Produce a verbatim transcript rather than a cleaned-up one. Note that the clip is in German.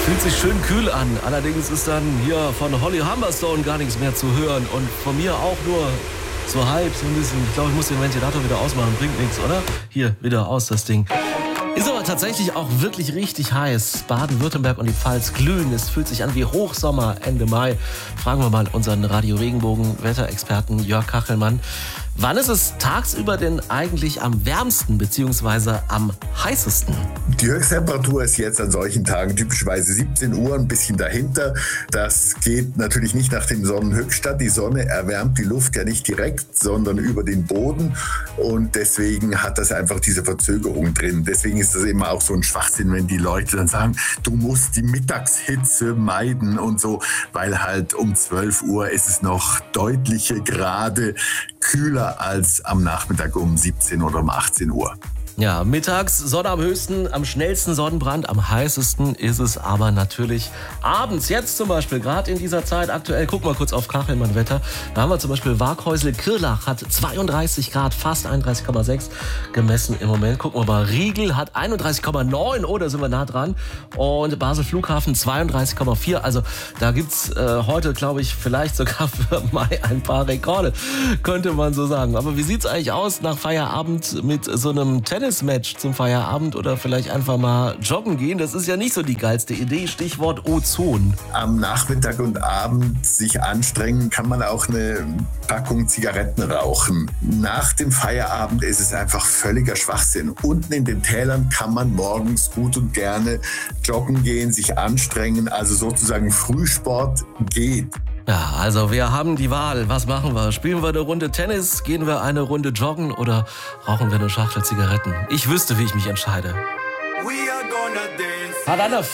Fühlt sich schön kühl an. Allerdings ist dann hier von Holly Humberstone gar nichts mehr zu hören. Und von mir auch nur so halb, so ein bisschen. Ich glaube, ich muss den Ventilator wieder ausmachen. Bringt nichts, oder? Hier, wieder aus, das Ding. Ist aber tatsächlich auch wirklich richtig heiß. Baden-Württemberg und die Pfalz glühen. Es fühlt sich an wie Hochsommer Ende Mai. Fragen wir mal unseren Radio-Regenbogen-Wetterexperten Jörg Kachelmann. Wann ist es tagsüber denn eigentlich am wärmsten bzw. am heißesten? Die Höchsttemperatur ist jetzt an solchen Tagen typischerweise siebzehn Uhr, ein bisschen dahinter. Das geht natürlich nicht nach dem Sonnenhöchststand. Die Sonne erwärmt die Luft ja nicht direkt, sondern über den Boden. Und deswegen hat das einfach diese Verzögerung drin. Deswegen ist das immer auch so ein Schwachsinn, wenn die Leute dann sagen, du musst die Mittagshitze meiden und so, weil halt um zwölf Uhr ist es noch deutliche Grade kühler als am Nachmittag um siebzehn oder um achtzehn Uhr. Ja, mittags Sonne am höchsten, am schnellsten Sonnenbrand, am heißesten ist es aber natürlich abends. Jetzt zum Beispiel, gerade in dieser Zeit aktuell, guck mal kurz auf Kachelmann Wetter. Da haben wir zum Beispiel Waghäusel-Kirlach hat zweiunddreißig Grad, fast einunddreißig Komma sechs gemessen im Moment. Gucken wir mal, Riegel hat einunddreißig Komma neun, oh, da sind wir nah dran. Und Basel-Flughafen zweiunddreißig Komma vier. Also da gibt's äh, heute, glaube ich, vielleicht sogar für Mai ein paar Rekorde, könnte man so sagen. Aber wie sieht's eigentlich aus nach Feierabend mit so einem Tennis? Match zum Feierabend oder vielleicht einfach mal joggen gehen. Das ist ja nicht so die geilste Idee. Stichwort Ozon. Am Nachmittag und Abend sich anstrengen, kann man auch eine Packung Zigaretten rauchen. Nach dem Feierabend ist es einfach völliger Schwachsinn. Unten in den Tälern kann man morgens gut und gerne joggen gehen, sich anstrengen. Also sozusagen Frühsport geht. Ja, also wir haben die Wahl. Was machen wir? Spielen wir eine Runde Tennis? Gehen wir eine Runde joggen? Oder rauchen wir eine Schachtel Zigaretten? Ich wüsste, wie ich mich entscheide. Hat einer